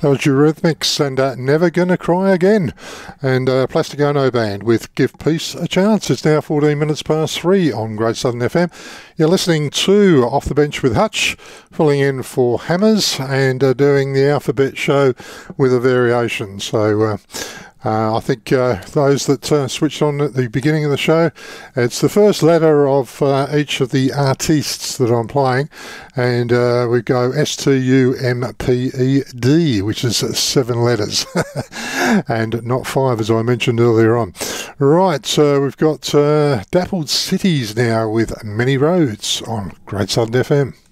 That was Eurythmics and Never Gonna Cry Again. And Plastic Ono Band with Give Peace a Chance. It's now 14 minutes past 3 on Great Southern FM. You're listening to Off the Bench with Hutch, filling in for Hammers and doing the alphabet show with a variation. So I think those that switched on at the beginning of the show, it's the first letter of each of the artistes that I'm playing, and we go S-T-U-M-P-E-D, which is 7 letters, and not 5 as I mentioned earlier on. Right, so we've got Dappled Cities now with Many Roads on Great Southern FM.